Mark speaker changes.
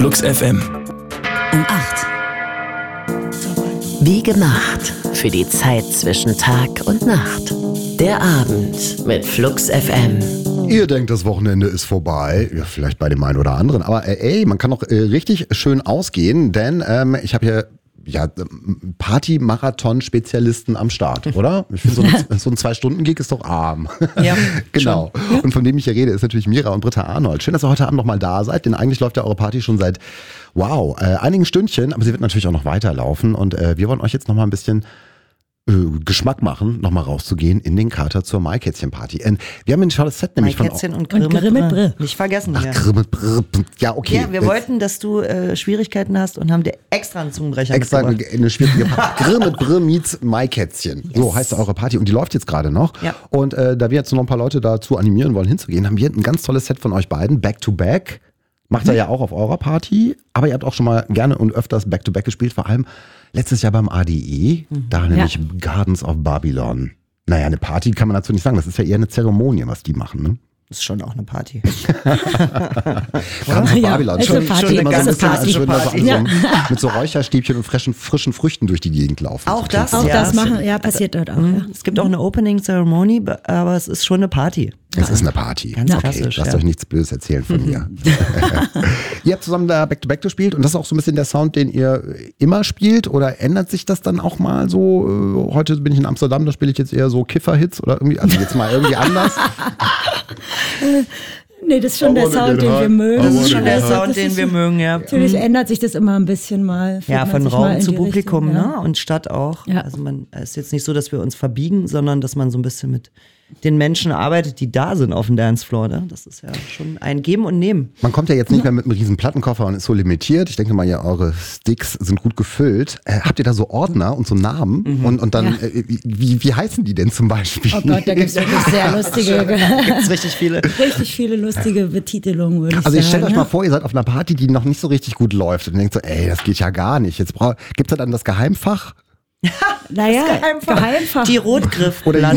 Speaker 1: Flux FM.
Speaker 2: Um 8. Wie gemacht für die Zeit zwischen Tag und Nacht. Der Abend mit Flux FM.
Speaker 3: Ihr denkt, das Wochenende ist vorbei, ja, vielleicht bei dem einen oder anderen, aber man kann noch richtig schön ausgehen, denn ich habe hier Party-Marathon-Spezialisten am Start, oder? Ich finde, so ein 2-Stunden-Gig ist doch arm.
Speaker 4: Ja,
Speaker 3: genau.
Speaker 4: Schon.
Speaker 3: Und von dem ich hier rede, ist natürlich Mira und Britta Arnold. Schön, dass ihr heute Abend noch mal da seid, denn eigentlich läuft ja eure Party schon seit, einigen Stündchen, aber sie wird natürlich auch noch weiterlaufen und wir wollen euch jetzt noch mal ein bisschen Geschmack machen, nochmal rauszugehen in den Kater zur Maikätzchen-Party. Wir haben ein tolles Set nämlich
Speaker 4: Maikätzchen und
Speaker 5: Grimme
Speaker 4: Grimme.
Speaker 5: Brr.
Speaker 4: Nicht vergessen.
Speaker 3: Ach,
Speaker 4: Ja.
Speaker 3: Grimme, ja, okay.
Speaker 4: Ja, wir wollten, dass du Schwierigkeiten hast und haben dir extra einen Zungenbrecher
Speaker 3: Extra
Speaker 4: mitgebracht.
Speaker 3: eine schwierige Party. Grimme Brr meets Maikätzchen. Yes. So heißt eure Party und die läuft jetzt gerade noch.
Speaker 4: Ja.
Speaker 3: Und da wir jetzt noch ein paar Leute dazu animieren wollen, hinzugehen, haben wir ein ganz tolles Set von euch beiden, Back-to-Back. Macht ihr ja auch auf eurer Party, aber ihr habt auch schon mal gerne und öfters Back-to-Back gespielt, vor allem letztes Jahr beim ADE, da nämlich Gardens of Babylon. Naja, eine Party kann man dazu nicht sagen, das ist ja eher eine Zeremonie, was die machen, ne?
Speaker 4: Das ist schon auch eine Party.
Speaker 3: Gardens of Babylon,
Speaker 5: ist eine Party.
Speaker 3: immer so ein
Speaker 4: Ist
Speaker 3: bisschen,
Speaker 4: eine
Speaker 3: als würden wir so
Speaker 4: Party.
Speaker 3: an mit so Räucherstäbchen und frischen Früchten durch die Gegend laufen.
Speaker 4: Auch
Speaker 3: So
Speaker 4: das,
Speaker 3: klingt
Speaker 5: Auch
Speaker 4: Ja.
Speaker 5: das machen, passiert dort auch. Ja.
Speaker 4: Es gibt auch eine Opening-Ceremony, aber es ist schon eine Party.
Speaker 3: Es ist eine Party.
Speaker 4: Ganz
Speaker 3: okay,
Speaker 4: klassisch,
Speaker 3: lasst
Speaker 4: ja.
Speaker 3: euch nichts Böses erzählen von mir. Ihr habt zusammen da Back-to-Back gespielt und das ist auch so ein bisschen der Sound, den ihr immer spielt oder ändert sich das dann auch mal so? Heute bin ich in Amsterdam, da spiele ich jetzt eher so Kiffer-Hits oder irgendwie, also jetzt mal irgendwie anders.
Speaker 5: Nee, das ist schon der Sound, den wir mögen.
Speaker 4: Das ist schon der
Speaker 5: Also,
Speaker 4: Sound,
Speaker 5: das
Speaker 4: den
Speaker 5: ist-
Speaker 4: wir mögen, ja.
Speaker 5: Natürlich ändert sich das immer ein bisschen mal.
Speaker 4: Ja,
Speaker 5: Fühlt man
Speaker 4: von
Speaker 5: sich mal
Speaker 4: Raum
Speaker 5: in
Speaker 4: zu
Speaker 5: die
Speaker 4: Publikum,
Speaker 5: Richtung,
Speaker 4: ne? Und Stadt auch.
Speaker 5: Ja.
Speaker 4: Also es ist jetzt nicht so, dass wir uns verbiegen, sondern dass man so ein bisschen mit den Menschen arbeitet, die da sind auf dem Dancefloor. Ne? Das ist ja schon ein Geben und Nehmen.
Speaker 3: Man kommt ja jetzt nicht mehr mit einem riesen Plattenkoffer und ist so limitiert. Ich denke mal, ja, eure Sticks sind gut gefüllt. Habt ihr da so Ordner und so Namen? Und dann, wie heißen die denn zum Beispiel?
Speaker 5: Oh Gott, da gibt es wirklich sehr lustige,
Speaker 4: Gibt's richtig viele.
Speaker 5: lustige Betitelungen, würde ich
Speaker 3: Also ich stelle
Speaker 5: sagen.
Speaker 3: euch mal vor, ihr seid auf einer Party, die noch nicht so richtig gut läuft und denkt so, ey, das geht ja gar nicht. Jetzt gibt's da dann das Geheimfach?
Speaker 5: Naja, Geheimfach.
Speaker 4: Die Rotgriff.
Speaker 3: Oder